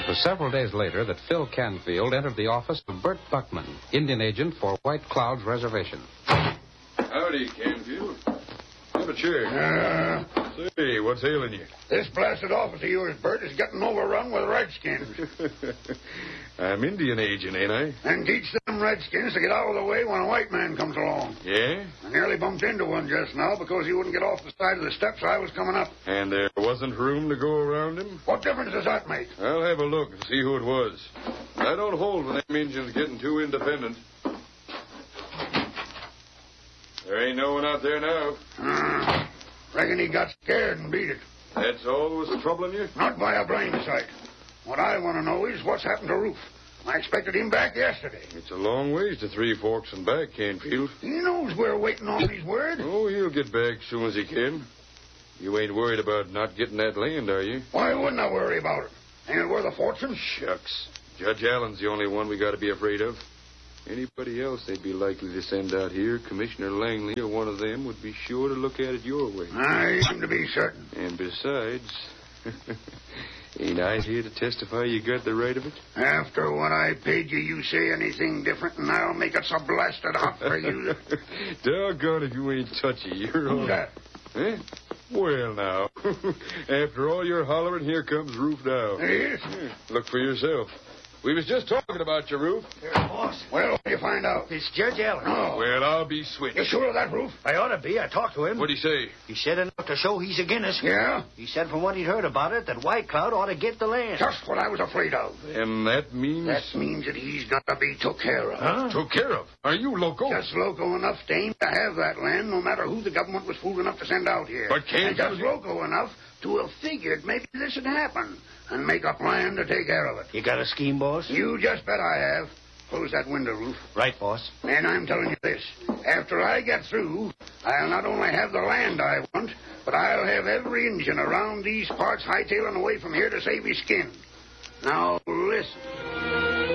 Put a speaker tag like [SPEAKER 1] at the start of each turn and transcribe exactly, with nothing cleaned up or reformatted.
[SPEAKER 1] It was several days later that Phil Canfield entered the office of Bert Buckman, Indian agent for White Cloud's reservation.
[SPEAKER 2] Howdy, Canfield. Have a chair.
[SPEAKER 3] Uh,
[SPEAKER 2] Say, what's ailing you?
[SPEAKER 3] This blasted office of yours, Bert, is getting overrun with redskins.
[SPEAKER 2] I'm Indian agent, ain't I?
[SPEAKER 3] And teach them redskins to get out of the way when a white man comes along.
[SPEAKER 2] Yeah?
[SPEAKER 3] I nearly bumped into one just now because he wouldn't get off the side of the steps I was coming up.
[SPEAKER 2] And there wasn't room to go around him?
[SPEAKER 3] What difference does that make?
[SPEAKER 2] I'll have a look and see who it was. I don't hold when them Injuns getting too independent. There ain't no one out there now.
[SPEAKER 3] Uh, reckon he got scared and beat it.
[SPEAKER 2] That's all that was troubling you?
[SPEAKER 3] Not by a blind sight. What I want to know is what's happened to Roof. I expected him back yesterday.
[SPEAKER 2] It's a long ways to Three Forks and back, Canfield.
[SPEAKER 3] He knows we're waiting on his word.
[SPEAKER 2] Oh, he'll get back as soon as he can. You ain't worried about not getting that land, are you?
[SPEAKER 3] Why wouldn't I worry about it? Ain't it worth a fortune?
[SPEAKER 2] Shucks. Judge Allen's the only one we got to be afraid of. Anybody else they'd be likely to send out here, Commissioner Langley or one of them, would be sure to look at it your way.
[SPEAKER 3] I am to be certain.
[SPEAKER 2] And besides, ain't I here to testify you got the right of it?
[SPEAKER 3] After what I paid you, you say anything different, and I'll make it so blasted hot for you.
[SPEAKER 2] Doggone if you ain't touchy. You're
[SPEAKER 3] Who's
[SPEAKER 2] on.
[SPEAKER 3] that?
[SPEAKER 2] Eh? Well, now. After all your hollering, here comes Roof now.
[SPEAKER 3] Yes?
[SPEAKER 2] Look for yourself. We was just talking about your Roof.
[SPEAKER 4] Here, boss.
[SPEAKER 3] Well, what do you find out?
[SPEAKER 4] It's Judge Allen.
[SPEAKER 3] Oh.
[SPEAKER 2] Well, I'll be switched.
[SPEAKER 3] You sure of that, Roof?
[SPEAKER 4] I ought to be. I talked to him.
[SPEAKER 2] What'd he say?
[SPEAKER 4] He said enough to show he's against us.
[SPEAKER 3] Yeah?
[SPEAKER 4] He said from what he'd heard about it that White Cloud ought to get the land.
[SPEAKER 3] Just what I was afraid of.
[SPEAKER 2] And that means...
[SPEAKER 3] That means that he's got to be took care of.
[SPEAKER 4] Huh?
[SPEAKER 2] Took care of. Are you loco?
[SPEAKER 3] Just loco enough to aim to have that land, no matter who the government was fool enough to send out here.
[SPEAKER 2] But can't
[SPEAKER 3] And just
[SPEAKER 2] you-
[SPEAKER 3] loco enough to have figured maybe this would happen and make a plan to take care of it.
[SPEAKER 4] You got a scheme, boss?
[SPEAKER 3] You just bet I have. Close that window, Roof.
[SPEAKER 4] Right, boss.
[SPEAKER 3] And I'm telling you this. After I get through, I'll not only have the land I want, but I'll have every Injun around these parts hightailing away from here to save his skin. Now, listen.